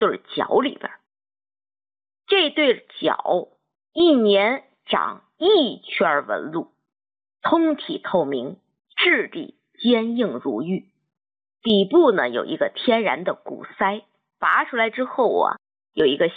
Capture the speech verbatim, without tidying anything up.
就是脚里边。这对脚一年长一圈纹路，通体透明，质地坚硬如玉，底部呢有一个天然的骨塞，拔出来之后啊，有一个